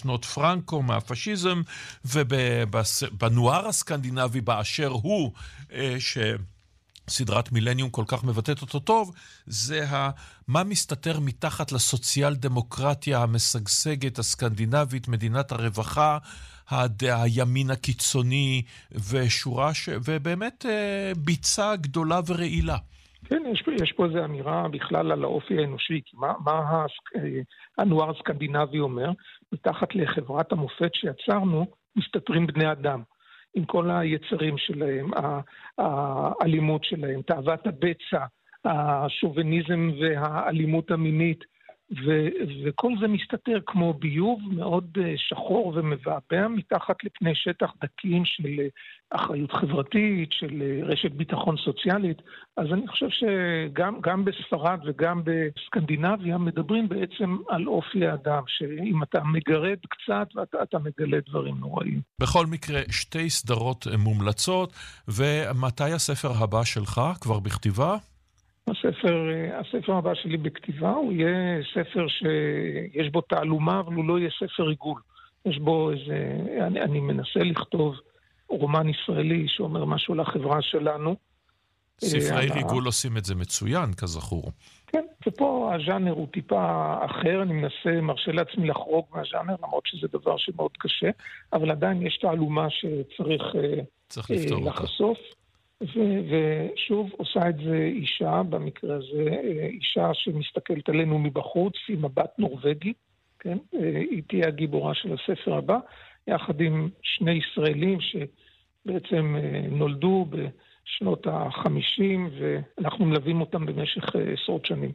שנות פרנקו מהפשיזם, ובנואר הסקנדינבי באשר הוא, סדרת מילניום כל כך מבטאת אותו טוב, זה מה מסתתר מתחת לסוציאל דמוקרטיה המשגשגת הסקנדינבית, מדינת הרווחה, הימין הקיצוני, ובאמת ביצה גדולה ורעילה. כן, יש פה איזו אמירה בכלל על האופי האנושי, כי מה הנואר הסקנדינבי אומר? מתחת לחברת המופת שיצרנו, מסתתרים בני אדם. עם כל היצרים שלהם, האלימות שלהם, תאוות הבצע, השוביניזם והאלימות המינית, וכל זה מסתתר כמו ביוב מאוד שחור ומבעבע מתחת לפני שטח דקים של אחריות חברתית, של רשת ביטחון סוציאלית. אז אני חושב שגם בספרד וגם בסקנדינביה מדברים בעצם על אופי האדם, שאם אתה מגרד קצת אתה מגלה דברים נוראים. בכל מקרה, 2 סדרות מומלצות, ומתי הספר הבא שלך? כבר בכתיבה? הספר הבא שלי בכתיבה הוא יהיה ספר שיש בו תעלומה, אבל הוא לא יהיה ספר עיגול. יש בו אני מנסה לכתוב רומן ישראלי שאומר משהו לחברה שלנו. ספרי ריגול עושים את זה מצוין, כזכור. כן, ופה הז'אנר הוא טיפה אחר, אני מרשה לעצמי לחרוג מהז'אנר, למרות שזה דבר שמאוד קשה, אבל עדיין יש תעלומה שצריך לחשוף. ושוב עושה את זה אישה, במקרה הזה אישה שמסתכלת עלינו מבחוץ עם מבט נורווגי, כן? היא תהיה הגיבורה של הספר הבא, יחד עם 2 ישראלים שבעצם נולדו בשנות ה-50 ואנחנו מלווים אותם במשך 10 שנים.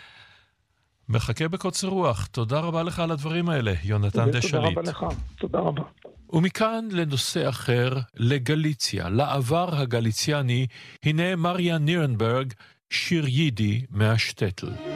מחכה בקוצר רוח. תודה רבה לך על הדברים האלה, יונתן דשליט. תודה רבה לך, תודה רבה. ומכאן לנושא אחר, לגליציה, לעבר הגליציאני, הנה מריה נירנברג, שיר יידי מהשטטל.